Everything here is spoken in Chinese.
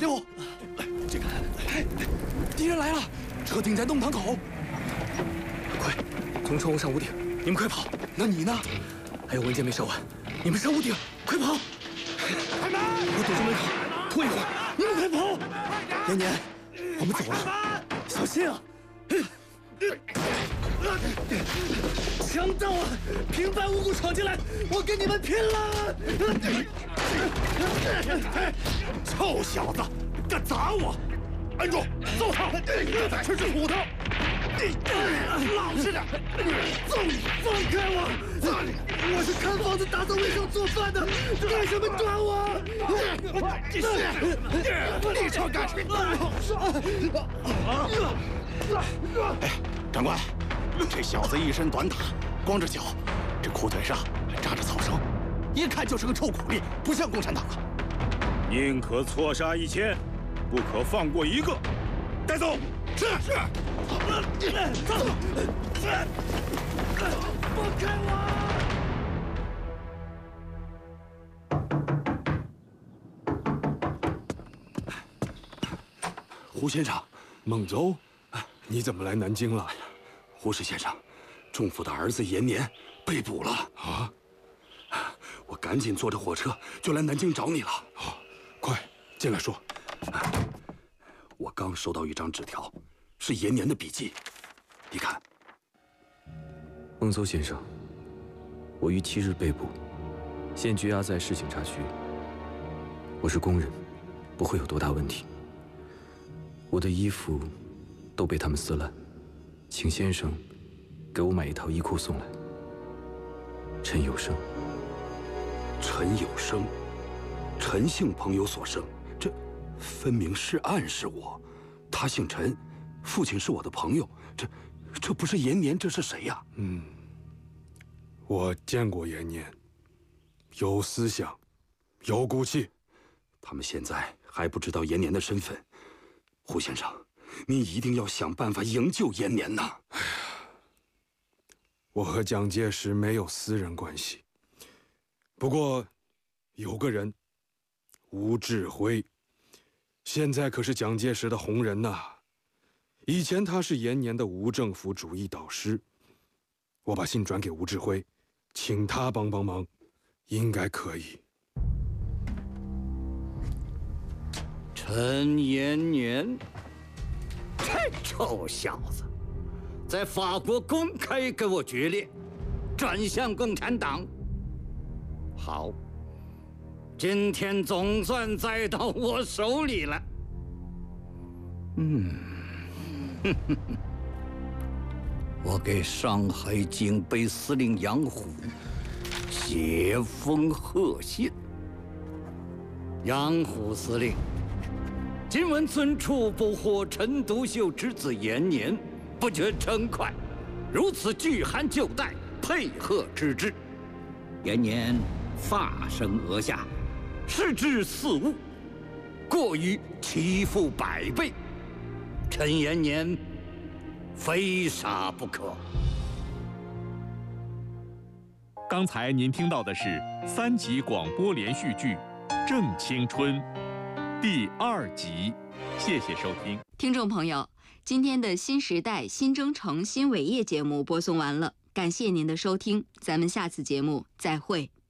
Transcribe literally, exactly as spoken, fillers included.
别跑！这个，哎，敌人来了，车停在弄堂口。快，从窗户上屋顶，你们快跑！那你呢？还有文件没烧完，你们上屋顶，快跑！开门！我堵住门口，拖一会儿，你们快跑！年年，我们走了，小心啊！强盗啊！平白无故闯进来，我跟你们拼了！臭小子，敢砸我！按住，揍他！吃吃骨头！老实点！揍你！放开我！我是看房子、打扫卫生、做饭的，干什么抓我？立车干什么？哎，长官，这小子一身短打，光着脚，这裤腿上还扎着草绳，一看就是个臭苦力，不像共产党啊！ 宁可错杀一千，不可放过一个。带走。是是。走。放开我！ 胡先生， 孟州，你怎么来南京了？ 胡适先生，仲甫的儿子延年被捕了啊！ 我赶紧坐着火车就来南京找你了。 好，快进来说。 我刚收到一张纸条，是延年的笔记，你看。 孟邹先生，我于七日被捕，现拘押在市警察局。我是工人，不会有多大问题。我的衣服都被他们撕烂，请先生给我买一套衣裤送来。陈有生。 陈有生，陈姓朋友所生，这分明是暗示我。他姓陈，父亲是我的朋友，这这不是延年，这是谁呀？ 嗯，我见过延年，有思想，有骨气。 他们现在还不知道延年的身份。胡先生，你一定要想办法营救延年呐！ 哎呀，我和蒋介石没有私人关系。不过，有个人，吴志辉，现在可是蒋介石的红人呐。以前他是延年的无政府主义导师，我把信转给吴志辉，请他帮帮忙，应该可以。 陈延年，这臭小子，在法国公开跟我决裂，转向共产党。好，今天总算栽到我手里了。嗯，哼哼哼，我给上海警备司令杨虎写封贺信。杨虎司令，今闻尊处捕获陈独秀之子延年，不觉称快，如此拒函就带，配合之至。延年发生额下，视之似物，过于其父百倍。陈延年非杀不可。 刚才您听到的是三集广播连续剧《正青春》第二集，谢谢收听。 听众朋友，今天的新时代新征程新伟业节目播送完了，感谢您的收听，咱们下次节目再会。